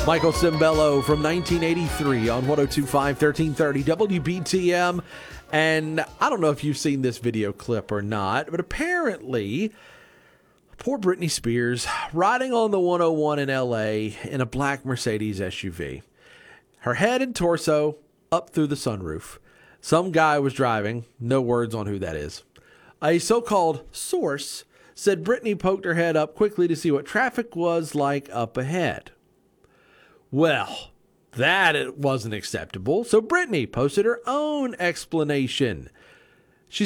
Michael Cimbello from 1983 on 102.5, 1330 WBTM. And I don't know if you've seen this video clip or not, but apparently, poor Britney Spears riding on the 101 in LA in a black Mercedes SUV. Her head and torso up through the sunroof. Some guy was driving, no words on who that is. A so-called source said Britney poked her head up quickly to see what traffic was like up ahead. Well, that it wasn't acceptable, so Britney posted her own explanation.